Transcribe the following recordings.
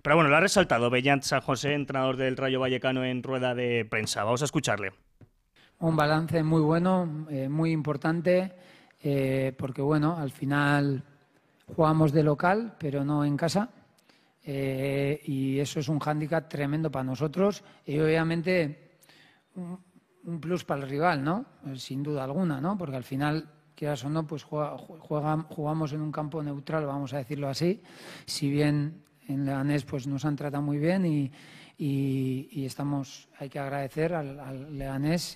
Pero bueno, lo ha resaltado Bellant San José, entrenador del Rayo Vallecano, en rueda de prensa. Vamos a escucharle. Un balance muy bueno, muy importante, porque bueno, al final jugamos de local, pero no en casa. Y eso es un hándicap tremendo para nosotros y obviamente un plus para el rival, ¿no? Sin duda alguna, ¿no? Porque al final, quieras o no, pues jugamos en un campo neutral, vamos a decirlo así. Si bien en Leganés pues nos han tratado muy bien y hay que agradecer al Leganés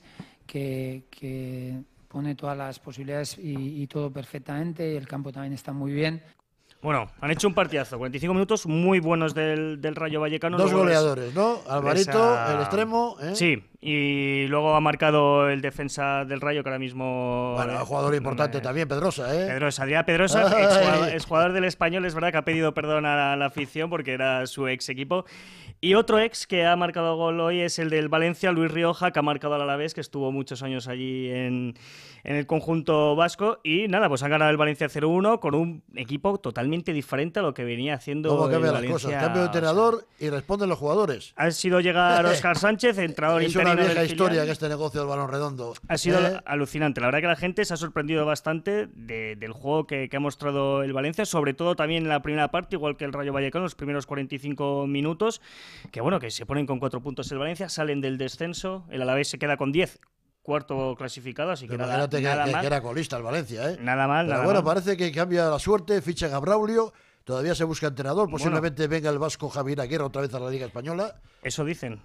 que pone todas las posibilidades y todo perfectamente, y el campo también está muy bien. Bueno, han hecho un partidazo, 45 minutos muy buenos del Rayo Vallecano. Dos Luego goleadores, ¿no? Alvarito, el extremo, ¿eh? Sí, y luego ha marcado el defensa del Rayo, que ahora mismo... Bueno, jugador importante también, Pedrosa, ¿eh? Pedrosa, Adrián Pedrosa, exjugador del Español, es verdad que ha pedido perdón a la afición porque era su ex equipo. Y otro ex que ha marcado gol hoy es el del Valencia, Luis Rioja, que ha marcado al Alavés, que estuvo muchos años allí en el conjunto vasco. Y nada, pues han ganado el Valencia 0-1 con un equipo totalmente diferente a lo que venía haciendo ¿Cómo el cambian las Valencia? cosas? Cambio de entrenador y responden los jugadores. Ha sido llegar Óscar Sánchez, entrenador interino del Es una vieja historia filial. que este negocio del balón redondo. Ha sido alucinante. La verdad que la gente se ha sorprendido bastante del juego que ha mostrado el Valencia, sobre todo también en la primera parte, igual que el Rayo Vallecano, los primeros 45 minutos, que bueno, que se ponen con 4 puntos el Valencia, salen del descenso, el Alavés se queda con 10, cuarto clasificado, así que imagínate nada mal. Que era colista el Valencia, ¿eh? Nada mal, Pero nada bueno, mal. parece que cambia la suerte, fichan a Braulio, todavía se busca entrenador, posiblemente venga el vasco Javier Aguirre otra vez a la Liga Española. Eso dicen,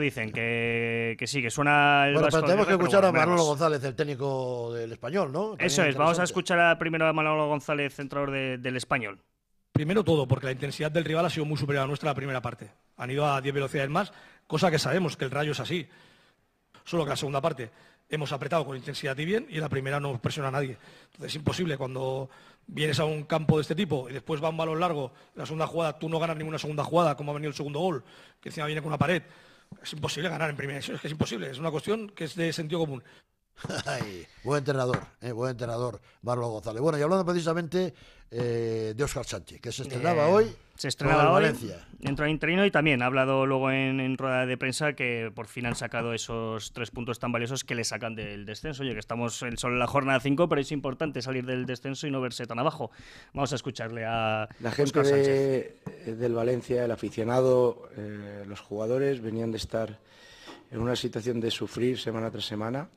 que sí, que suena el Bueno, vasco pero tenemos que Aguirre, escuchar pero a bueno, Manolo veremos. González, el técnico del Español, ¿no? También Eso es, vamos a interesante. escuchar primero a Manolo González, entrenador del Español. Primero todo, porque la intensidad del rival ha sido muy superior a nuestra la primera parte. Han ido a 10 velocidades más, cosa que sabemos que el Rayo es así. Solo que la segunda parte hemos apretado con intensidad y bien, y en la primera no presiona a nadie. Entonces es imposible cuando vienes a un campo de este tipo y después va un balón largo, en la segunda jugada tú no ganas ninguna segunda jugada, como ha venido el segundo gol, que encima viene con una pared. Es imposible ganar en primera, es que es imposible, es una cuestión que es de sentido común. Ay, buen entrenador, Manolo González. Bueno, y hablando precisamente de Óscar Sánchez, que se estrenaba hoy. Se estrenaba hoy, Valencia. entró interino y también ha hablado luego en rueda de prensa que por fin han sacado esos 3 puntos tan valiosos que le sacan del descenso. Oye, que estamos solo en la jornada 5, pero es importante salir del descenso y no verse tan abajo. Vamos a escucharle a la gente Óscar Sánchez. del Valencia, el aficionado, los jugadores venían de estar en una situación de sufrir semana tras semana.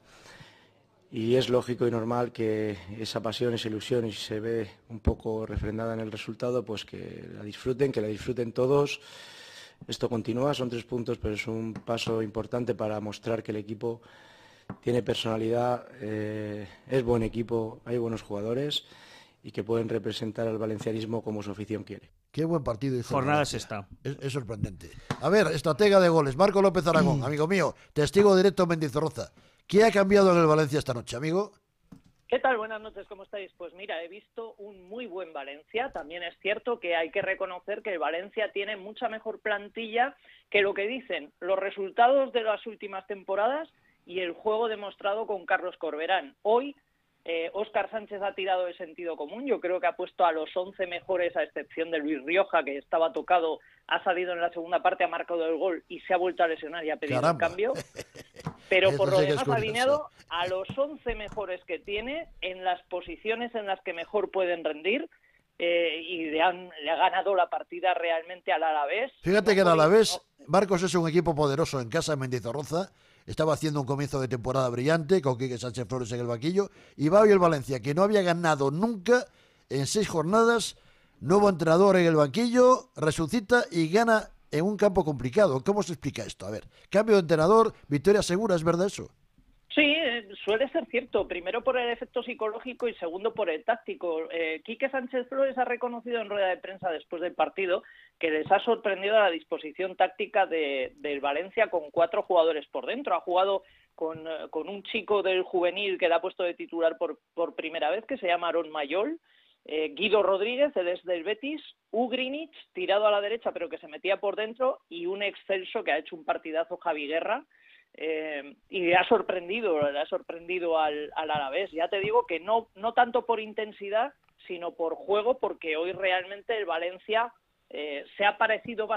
Y es lógico y normal que esa pasión, esa ilusión, y si se ve un poco refrendada en el resultado, pues que la disfruten todos. Esto continúa, son 3 puntos, pero es un paso importante para mostrar que el equipo tiene personalidad, es buen equipo, hay buenos jugadores y que pueden representar al valencianismo como su afición quiere. Qué buen partido hizo. Jornada sexta. Es sorprendente. A ver, estratega de goles, Marco López Aragón, amigo mío, testigo directo en Mendizorroza. ¿Qué ha cambiado en el Valencia esta noche, amigo? ¿Qué tal? Buenas noches, ¿cómo estáis? Pues mira, he visto un muy buen Valencia. También es cierto que hay que reconocer que el Valencia tiene mucha mejor plantilla que lo que dicen los resultados de las últimas temporadas y el juego demostrado con Carlos Corberán. Hoy, Óscar Sánchez ha tirado de sentido común. Yo creo que ha puesto a los 11 mejores, a excepción de Luis Rioja, que estaba tocado, ha salido en la segunda parte, ha marcado el gol y se ha vuelto a lesionar y ha pedido un cambio. Pero por lo demás ha alineado a los 11 mejores que tiene en las posiciones en las que mejor pueden rendir, y le ha ganado la partida realmente al Alavés. Fíjate que el Alavés, Marcos, es un equipo poderoso en casa en Mendizorroza. Estaba haciendo un comienzo de temporada brillante con Quique Sánchez Flores en el banquillo. Y va hoy el Valencia, que no había ganado nunca en 6 jornadas. Nuevo entrenador en el banquillo, resucita y gana en un campo complicado. ¿Cómo se explica esto? A ver, cambio de entrenador, victoria segura, ¿es verdad eso? Sí, suele ser cierto. Primero por el efecto psicológico y segundo por el táctico. Quique Sánchez Flores ha reconocido en rueda de prensa después del partido que les ha sorprendido la disposición táctica del Valencia con 4 jugadores por dentro. Ha jugado con un chico del juvenil que le ha puesto de titular por primera vez, que se llama Aaron Mayol, Guido Rodríguez, desde el Betis, Ugrinic, tirado a la derecha pero que se metía por dentro, y un excelso que ha hecho un partidazo, Javi Guerra. Y le ha sorprendido al Alavés. Ya te digo que no tanto por intensidad, sino por juego, porque hoy realmente el Valencia se ha parecido bastante